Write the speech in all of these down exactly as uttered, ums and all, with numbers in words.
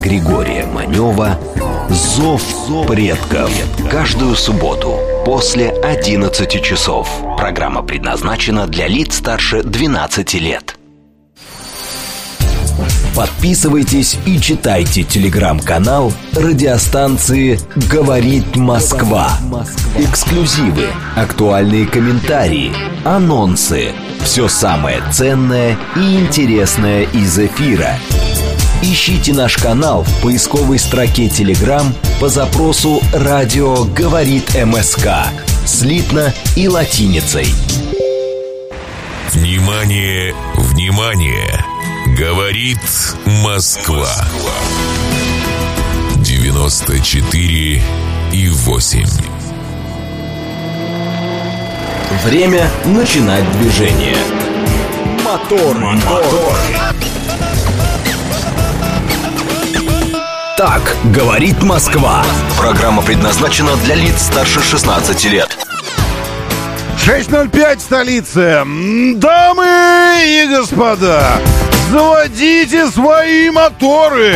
Григория Манева «Зов предков». Каждую субботу после одиннадцати часов. Программа предназначена для лиц старше двенадцати лет. Подписывайтесь и читайте телеграм-канал радиостанции «Говорит Москва». Эксклюзивы, актуальные комментарии, анонсы. Все самое ценное и интересное из эфира. Ищите наш канал в поисковой строке Telegram по запросу «Радио говорит МСК» слитно и латиницей. Внимание, внимание! Говорит Москва. девяносто четыре и восемь. Время начинать движение. Мотор, мотор. Так говорит Москва. Программа предназначена для лиц старше шестнадцати лет. шесть ноль пять, столица. Дамы и господа, заводите свои моторы.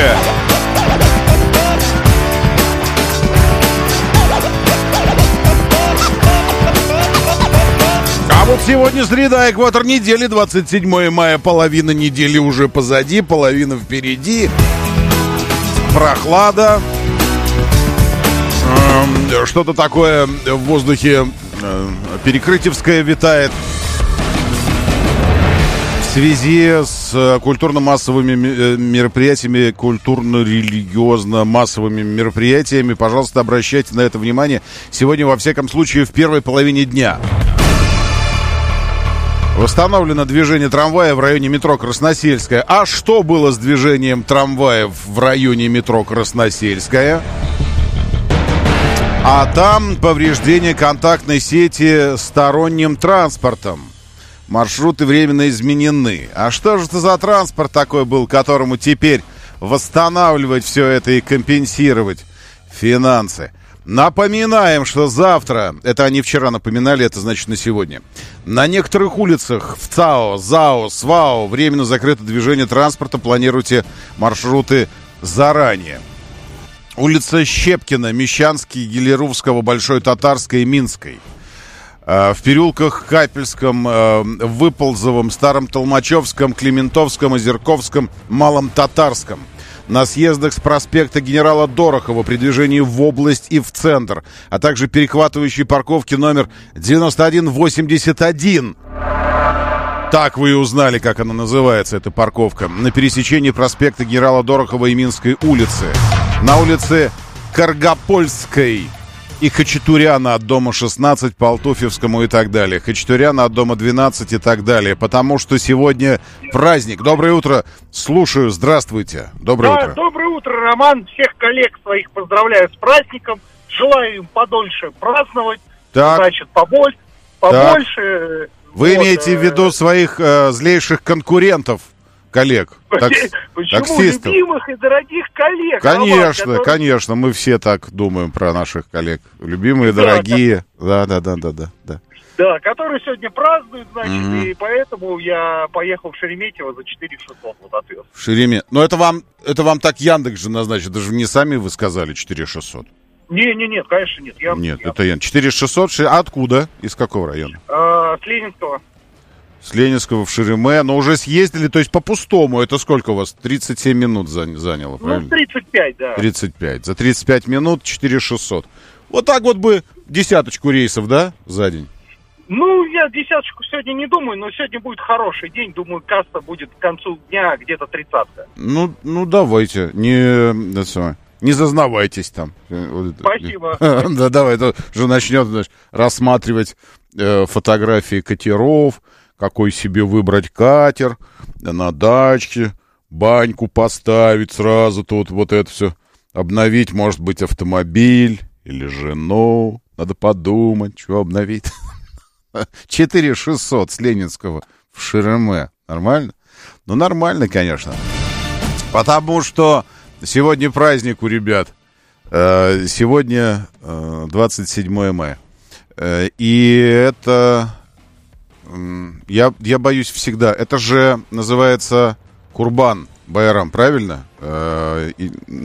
А вот сегодня среда, экватор недели, двадцать седьмое мая. Половина недели уже позади, половина впереди. Прохлада. Что-то такое в воздухе перекрытьевское витает. В связи с культурно-массовыми мероприятиями, культурно-религиозно-массовыми мероприятиями, пожалуйста, обращайте на это внимание. Сегодня, во всяком случае, в первой половине дня. Восстановлено движение трамвая в районе метро Красносельская. А что было с движением трамваев в районе метро Красносельская? А там повреждение контактной сети сторонним транспортом. Маршруты временно изменены. А что же это за транспорт такой был, которому теперь восстанавливать все это и компенсировать финансы? Напоминаем, что завтра, это они вчера напоминали, это значит на сегодня, на некоторых улицах в ЦАО, ЗАО, СВАО временно закрыто движение транспорта, планируйте маршруты заранее. Улица Щепкина, Мещанский, Гелеровского, Большой Татарской и Минской. В переулках Капельском, Выползовом, Старом Толмачевском, Клементовском, Озерковском, Малом Татарском. На съездах с проспекта генерала Дорохова при движении в область и в центр, а также перехватывающие парковки номер девяносто один восемьдесят один. Так вы и узнали, как она называется, эта парковка. На пересечении проспекта генерала Дорохова и Минской улицы. На улице Каргопольской и Хачатуряна от дома шестнадцать по Алтуфьевскому и так далее. Хачатуряна от дома двенадцать и так далее. Потому что сегодня праздник. Доброе утро. Слушаю. Здравствуйте. Доброе да, утро. Доброе утро, Роман. Всех коллег своих поздравляю с праздником. Желаю им подольше праздновать. Так. Значит, побольше. побольше. Вы вот, имеете в виду своих э, злейших конкурентов, коллег? Такс... Почему? Таксистов? Любимых и дорогих коллег. Конечно, Роман, которые... конечно. Мы все так думаем про наших коллег. Любимые, да, дорогие. Да, да, да, да, да, да. Да, которые сегодня празднуют, значит, Mm-hmm. и поэтому я поехал в Шереметьево за четыре тысячи шестьсот вот отвез. В Шереметьево. Но это вам, это вам так Яндекс же назначит. Даже не сами вы сказали четыре тысячи шестьсот. Не, не, нет, конечно, нет. Я, Нет, я... это Ян. четыре тысячи шестьсот. А откуда? Из какого района? А, с Ленинского. С Ленинского в Шереме. Но уже съездили, то есть по пустому. Это сколько у вас? тридцать семь минут заняло, правильно? Ну, тридцать пять, да. тридцать пять. За тридцать пять минут четыре тысячи шестьсот. Вот так вот бы десяточку рейсов, да, за день? Ну, я десяточку сегодня не думаю, но сегодня будет хороший день. Думаю, касса будет к концу дня где-то тридцатка. Ну, ну давайте. Не, да, не зазнавайтесь там. Спасибо. Да, давай, это же начнет, значит, рассматривать э, фотографии катеров, какой себе выбрать катер, на дачке, баньку поставить сразу, тут вот это все обновить, может быть, автомобиль или жену. Надо подумать, что обновить. четыре тысячи шестьсот с Ленинского в Шереме. Нормально? Ну, нормально, конечно. Потому что сегодня праздник у ребят. Сегодня двадцать седьмое мая. И это... Я, я боюсь всегда. Это же называется Курбан. Байрам, правильно? Э, и